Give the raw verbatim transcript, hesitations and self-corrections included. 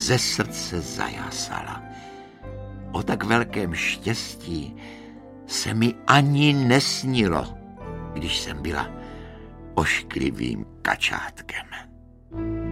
ze srdce zajásala. O tak velkém štěstí se mi ani nesnilo, když jsem byla ošklivým kačátkem.